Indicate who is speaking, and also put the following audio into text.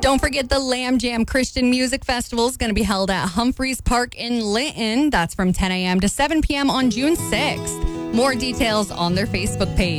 Speaker 1: Don't forget the Lamb Jam Christian Music Festival is going to be held at Humphreys Park in Linton. That's from 10 a.m. to 7 p.m. on June 6th. More details on their Facebook page.